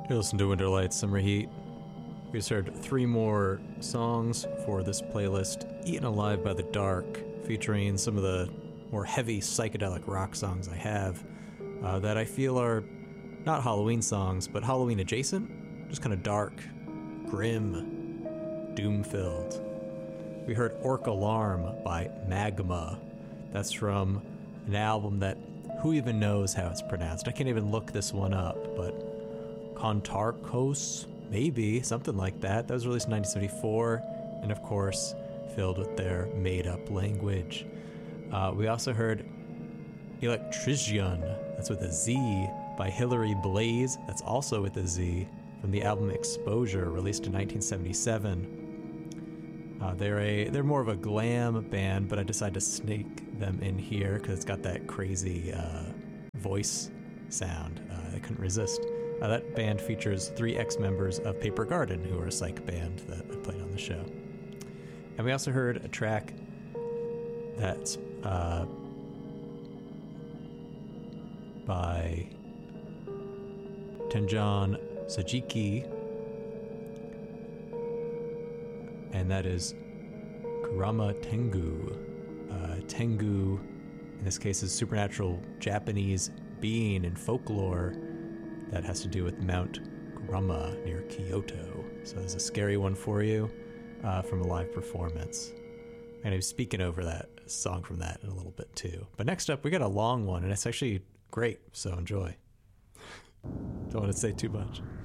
You listen to Winterlight Summer Heat. We just heard 3 more songs for this playlist, Eaten Alive by the Dark, featuring some of the more heavy psychedelic rock songs I have that I feel are not Halloween songs, but Halloween adjacent, just kind of dark, grim, doom-filled. We heard Orc Alarm by Magma. That's from an album that, who even knows how it's pronounced? I can't even look this one up, but Kontarkos, maybe, something like that. That was released in 1974, and of course, filled with their made-up language. We also heard Electrician, that's with a Z, by Hilary Blaze, that's also with a Z, from the album Exposure, released in 1977. They're more of a glam band, but I decided to snake them in here because it's got that crazy voice sound. I couldn't resist. That band features 3 ex-members of Paper Garden, who are a psych band that I played on the show. And we also heard a track that's by Tenjan Sajiki, and that is Kurama Tengu. Tengu, in this case, is supernatural Japanese being in folklore that has to do with Mount Kurama near Kyoto. So there's a scary one for you from a live performance. And I'm speaking over that song from that in a little bit too. But next up, we got a long one, and it's actually great, so enjoy. Don't want to say too much.